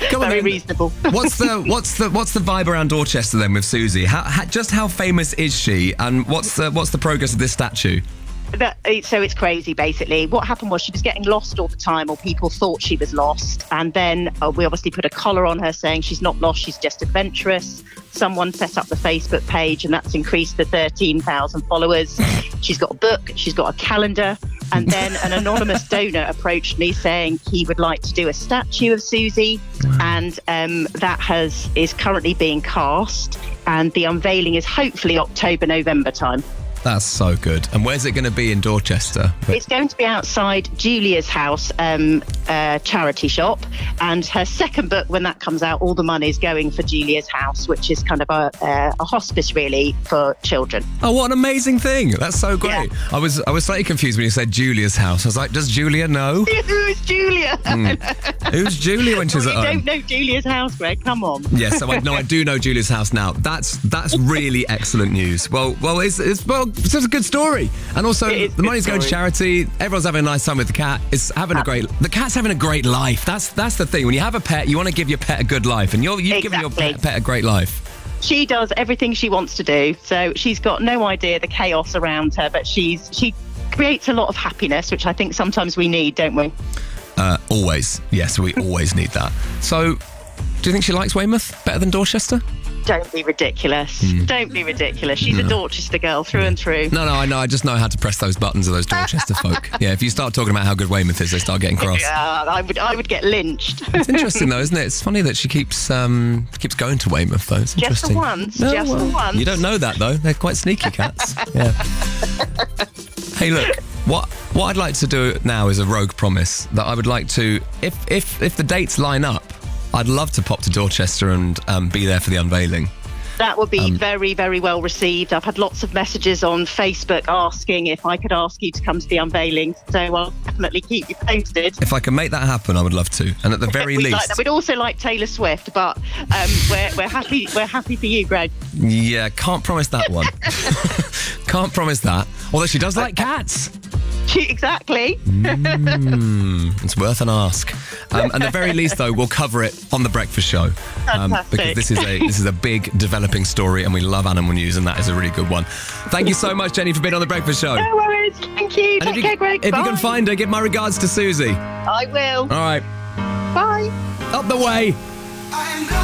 Come on, Very then. reasonable. What's the vibe around Dorchester then with Susie? Just how famous is she, and what's the progress of this statue? So it's crazy, basically. What happened was she was getting lost all the time, or people thought she was lost. And then we obviously put a collar on her saying she's not lost, she's just adventurous. Someone set up the Facebook page, and that's increased to 13,000 followers. She's got a book, she's got a calendar. And then an anonymous donor approached me saying he would like to do a statue of Susie. And that is currently being cast. And the unveiling is hopefully October, November time. That's so good. And where's it going to be in Dorchester? It's going to be outside Julia's house, charity shop. And her second book, when that comes out, all the money is going for Julia's house, which is kind of a hospice, really, for children. Oh, what an amazing thing. That's so great. Yeah. I was slightly confused when you said Julia's house. I was like, does Julia know? Who is Julia? Who's Julia when she's at home? You don't know Julia's house, Greg. Come on. Yes, I do know Julia's house now. That's really excellent news. Well, it's a good story, and also the money's going to charity. Everyone's having a nice time with the cat. The cat's having a great life. That's the thing. When you have a pet, you want to give your pet a good life, and you've given your pet a great life. She does everything she wants to do, so she's got no idea the chaos around her, but she creates a lot of happiness, which I think sometimes we need, don't we? Always. Yes, we always need that. So, do you think she likes Weymouth better than Dorchester? Don't be ridiculous. Don't be ridiculous. She's a Dorchester girl through and through. No, I know. I just know how to press those buttons of those Dorchester folk. Yeah, if you start talking about how good Weymouth is, they start getting cross. Yeah, I would get lynched. It's interesting, though, isn't it? It's funny that she keeps going to Weymouth, though. It's interesting. Just for once. You don't know that, though. They're quite sneaky cats. Yeah. Hey, look. What I'd like to do now is a rogue promise that I would like to, if the dates line up, I'd love to pop to Dorchester and be there for the unveiling. That would be very, very well received. I've had lots of messages on Facebook asking if I could ask you to come to the unveiling, so I'll definitely keep you posted. If I can make that happen, I would love to. And at the very least, we'd also like Taylor Swift, but we're happy. We're happy for you, Greg. Yeah, can't promise that one. Can't promise that. Although she does like cats. Exactly. It's worth an ask. At the very least, though, we'll cover it on The Breakfast Show. Because this is a big developing story, and we love animal news, and that is a really good one. Thank you so much, Jenny, for being on The Breakfast Show. No worries. Thank you. Take care, Greg. If you can find her, give my regards to Susie. I will. All right. Bye. Up the way.